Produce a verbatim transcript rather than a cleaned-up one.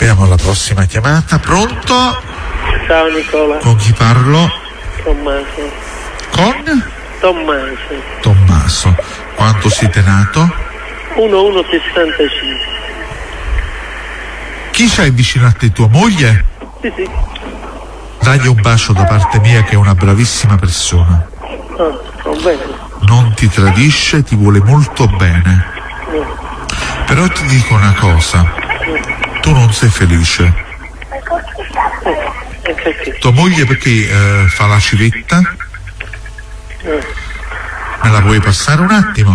Proviamo alla prossima chiamata. Pronto? Ciao Nicola. Con chi parlo? Tommaso. Con? Tommaso. Tommaso. Quanto siete nato? uno uno sessantacinque. Chi c'hai vicino a te, tua moglie? Sì, sì. Dagli un bacio da parte mia, che è una bravissima persona. Ah, va bene. Non ti tradisce, ti vuole molto bene. Però ti dico una cosa, tu non sei felice. Eh, perché? Tua moglie perché eh, fa la civetta? Eh. Me la puoi passare un attimo?